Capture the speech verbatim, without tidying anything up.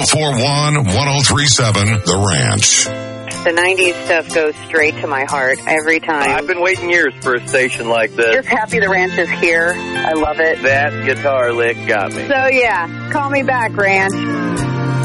oh four one, one oh three seven, The Ranch. The nineties stuff goes straight to my heart every time. I've been waiting years for a station like this. Just happy the Ranch is here. I love it. That guitar lick got me. So, yeah, call me back, Ranch.